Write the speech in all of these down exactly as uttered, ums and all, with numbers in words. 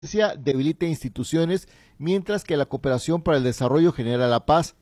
debilita instituciones, mientras que la cooperación para el desarrollo genera la paz.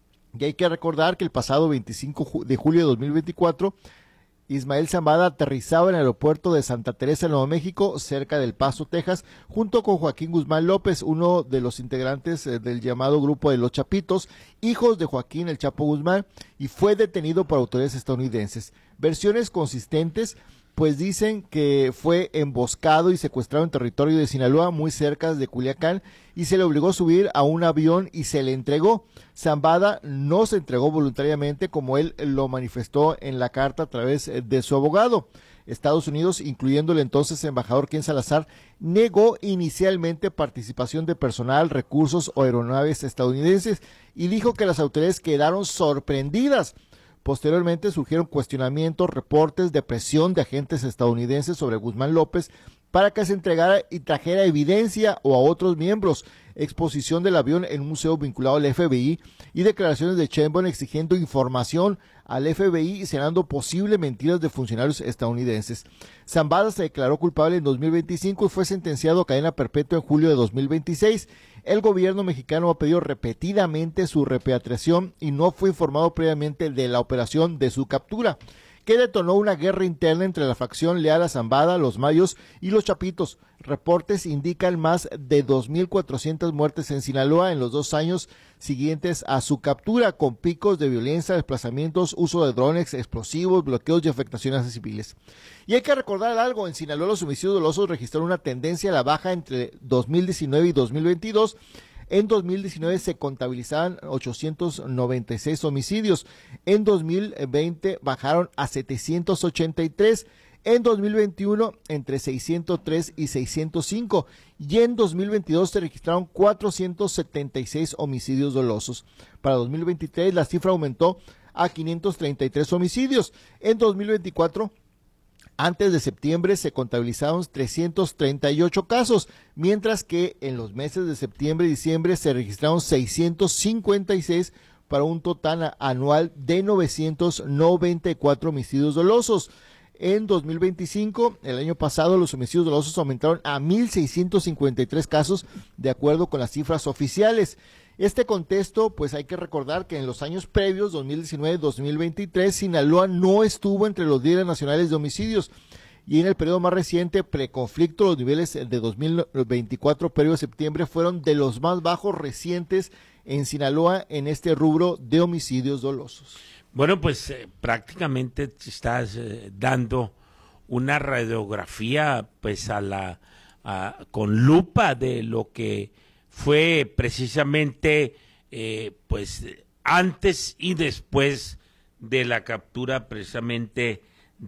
Y hay que recordar que el pasado veinticinco de julio de dos mil veinticuatro, Ismael Zambada aterrizaba en el aeropuerto de Santa Teresa, Nuevo México, cerca del Paso, Texas, junto con Joaquín Guzmán López, uno de los integrantes del llamado grupo de los Chapitos, hijos de Joaquín El Chapo Guzmán, y fue detenido por autoridades estadounidenses. Versiones consistentes pues dicen que fue emboscado y secuestrado en territorio de Sinaloa, muy cerca de Culiacán, y se le obligó a subir a un avión y se le entregó. Zambada no se entregó voluntariamente, como él lo manifestó en la carta a través de su abogado. Estados Unidos, incluyendo el entonces embajador Ken Salazar, negó inicialmente participación de personal, recursos o aeronaves estadounidenses y dijo que las autoridades quedaron sorprendidas. Posteriormente surgieron cuestionamientos, reportes de presión de agentes estadounidenses sobre Guzmán López para que se entregara y trajera evidencia o a otros miembros, exposición del avión en un museo vinculado al F B I y declaraciones de Sheinbaum exigiendo información al F B I y señalando posibles mentiras de funcionarios estadounidenses. Zambada se declaró culpable en dos mil veinticinco y fue sentenciado a cadena perpetua en julio de dos mil veintiséis. El gobierno mexicano ha pedido repetidamente su repatriación y no fue informado previamente de la operación de su captura, que detonó una guerra interna entre la facción leal a Zambada, los Mayos y los Chapitos. Reportes indican más de dos mil cuatrocientas muertes en Sinaloa en los dos años siguientes a su captura, con picos de violencia, desplazamientos, uso de drones, explosivos, bloqueos y afectaciones a civiles. Y hay que recordar algo, en Sinaloa los homicidios dolosos registraron una tendencia a la baja entre dos mil diecinueve y dos mil veintidós. En dos mil diecinueve se contabilizaban ochocientos noventa y seis homicidios, en dos mil veinte bajaron a setecientos ochenta y tres, en dos mil veintiuno entre seiscientos tres y seiscientos cinco, y en dos mil veintidós se registraron cuatrocientos setenta y seis homicidios dolosos. Para dos mil veintitrés la cifra aumentó a quinientos treinta y tres homicidios. En dos mil veinticuatro, antes de septiembre, se contabilizaron trescientos treinta y ocho casos, mientras que en los meses de septiembre y diciembre se registraron seiscientos cincuenta y seis para un total anual de novecientos noventa y cuatro homicidios dolosos. En dos mil veinticinco, el año pasado, los homicidios dolosos aumentaron a mil seiscientos cincuenta y tres casos, de acuerdo con las cifras oficiales. Este contexto, pues hay que recordar que en los años previos, dos mil diecinueve dos mil veintitrés, Sinaloa no estuvo entre los líderes nacionales de homicidios, y en el periodo más reciente, preconflicto, los niveles de dos mil veinticuatro, periodo de septiembre, fueron de los más bajos recientes en Sinaloa en este rubro de homicidios dolosos. Bueno, pues eh, prácticamente te estás eh, dando una radiografía pues a la a, con lupa de lo que fue precisamente eh, pues antes y después de la captura precisamente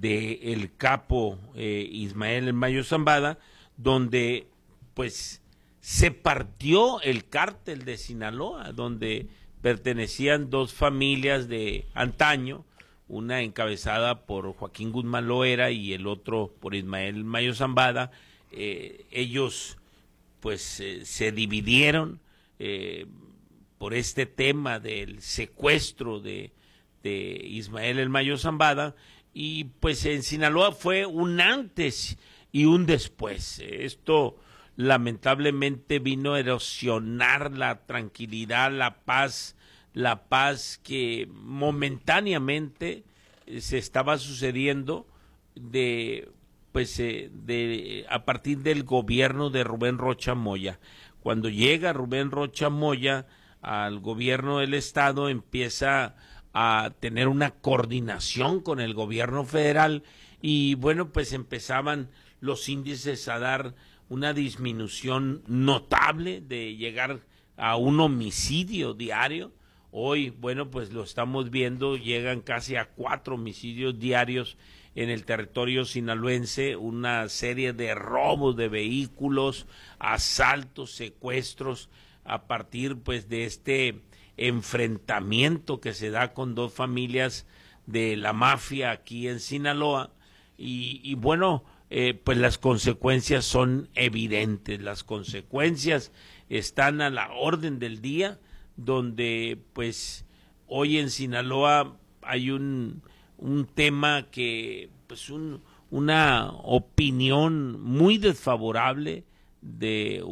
de el capo eh, Ismael El Mayo Zambada, donde pues se partió el cártel de Sinaloa, donde pertenecían dos familias de antaño, una encabezada por Joaquín Guzmán Loera y el otro por Ismael Mayo Zambada. Eh, ellos pues eh, se dividieron eh, por este tema del secuestro de, de Ismael El Mayo Zambada, y pues en Sinaloa fue un antes y un después. Esto lamentablemente vino a erosionar la tranquilidad, la paz, la paz que momentáneamente se estaba sucediendo de pues eh, de a partir del gobierno de Rubén Rocha Moya. Cuando llega Rubén Rocha Moya al gobierno del estado, empieza a tener una coordinación con el gobierno federal, y bueno, pues empezaban los índices a dar una disminución notable de llegar a un homicidio diario. Hoy, bueno, pues lo estamos viendo, llegan casi a cuatro homicidios diarios en el territorio sinaloense, una serie de robos de vehículos, asaltos, secuestros, a partir pues de este enfrentamiento que se da con dos familias de la mafia aquí en Sinaloa, y, y bueno, eh, pues las consecuencias son evidentes, las consecuencias están a la orden del día, donde pues hoy en Sinaloa hay un, un tema que pues un, una opinión muy desfavorable de